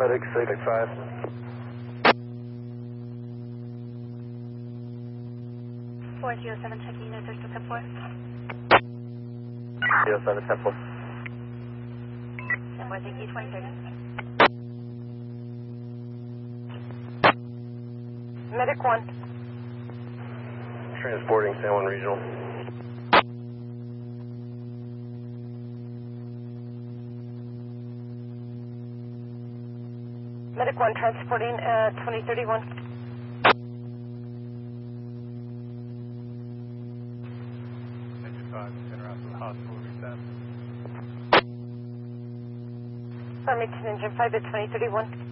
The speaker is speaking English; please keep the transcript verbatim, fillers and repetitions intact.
Medic six five. four zero seven, checking unit, there's ten four. zero seven, ten four. ten four, thank you, twenty thirty. Medic one. Transporting San Juan Regional. Medic one transporting uh, twenty thirty-one. Engine five, en route to the hospital, reset. Farmington Engine five at twenty thirty-one.